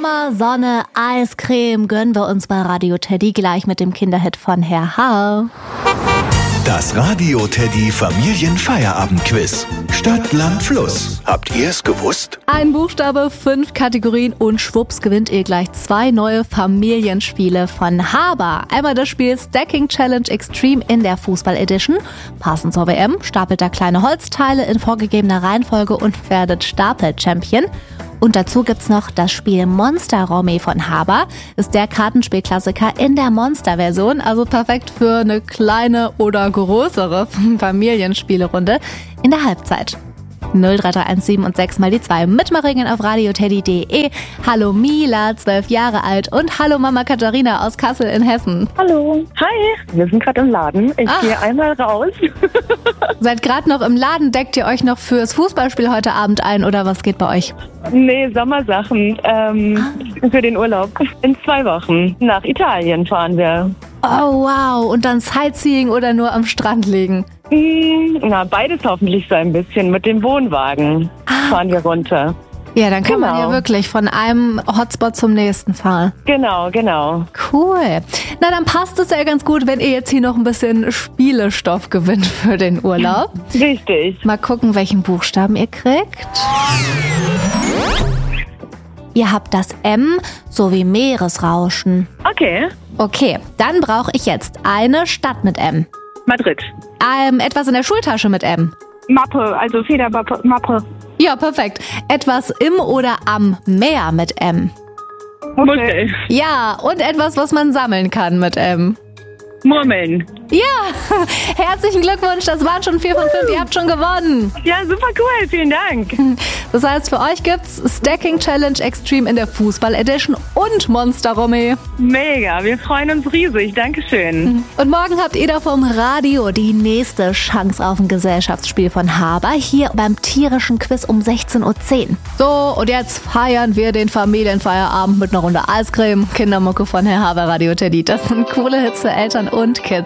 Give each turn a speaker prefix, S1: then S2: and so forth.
S1: Sommer, Sonne, Eiscreme gönnen wir uns bei Radio Teddy gleich mit dem Kinderhit von Herr H.
S2: Das Radio Teddy Familienfeierabendquiz. Stadt, Land, Fluss. Habt ihr es gewusst?
S1: Ein Buchstabe, 5 Kategorien und schwupps gewinnt ihr gleich 2 neue Familienspiele von Haber. Einmal das Spiel Stacking Challenge Extreme in der Fußball Edition. Passend zur WM stapelt da kleine Holzteile in vorgegebener Reihenfolge und werdet Stapel-Champion. Und dazu gibt's noch das Spiel Monster Romy von Haber. Ist der Kartenspielklassiker in der Monster-Version, also perfekt für eine kleine oder größere Familienspielerunde in der Halbzeit. 03317 und 6 mal die 2 mitmachen auf radioteddy.de. Hallo Mila, 12 Jahre alt und hallo Mama Katharina aus Kassel in Hessen.
S3: Hallo. Hi. Wir sind gerade im Laden. Ich gehe einmal raus.
S1: Seid gerade noch im Laden. Deckt ihr euch noch fürs Fußballspiel heute Abend ein oder was geht bei euch?
S3: Nee, Sommersachen. Für den Urlaub. In 2 Wochen nach Italien fahren wir.
S1: Oh wow. Und dann Sightseeing oder nur am Strand liegen?
S3: Na, beides hoffentlich so ein bisschen. Mit dem Wohnwagen fahren wir runter.
S1: Ja, dann kann man ja wirklich von einem Hotspot zum nächsten fahren.
S3: Genau.
S1: Cool. Na, dann passt es ja ganz gut, wenn ihr jetzt hier noch ein bisschen Spielestoff gewinnt für den Urlaub.
S3: Richtig.
S1: Mal gucken, welchen Buchstaben ihr kriegt. Ihr habt das M sowie Meeresrauschen. Okay, dann brauche ich jetzt eine Stadt mit M.
S3: Madrid.
S1: Etwas in der Schultasche mit M.
S3: Mappe, also Federmappe.
S1: Ja, perfekt. Etwas im oder am Meer mit M.
S3: Okay.
S1: Ja, und etwas, was man sammeln kann mit M.
S3: Murmeln.
S1: Ja, herzlichen Glückwunsch, das waren schon 4 von 5, ihr habt schon gewonnen.
S3: Ja, super cool, vielen Dank.
S1: Das heißt, für euch gibt's Stacking Challenge Extreme in der Fußball Edition und Monster Romy.
S3: Mega, wir freuen uns riesig, Dankeschön.
S1: Und morgen habt ihr da vom Radio die nächste Chance auf ein Gesellschaftsspiel von Haber, hier beim tierischen Quiz um 16:10 Uhr. So, und jetzt feiern wir den Familienfeierabend mit einer Runde Eiscreme, Kindermucke von Herr Haber, Radio Teddy. Das sind coole Hits für Eltern und Kids.